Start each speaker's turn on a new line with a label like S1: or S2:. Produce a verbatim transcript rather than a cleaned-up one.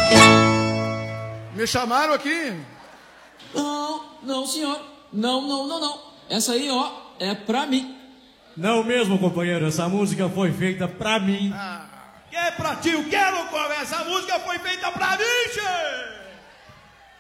S1: Me chamaram aqui?
S2: Não, não, senhor. Não, não, não, não. Essa aí, ó, é pra mim.
S3: Não mesmo, companheiro. Essa música foi feita pra mim.
S1: Ah.
S4: Que é pra ti? O que, louco? Essa música foi feita pra mim, che!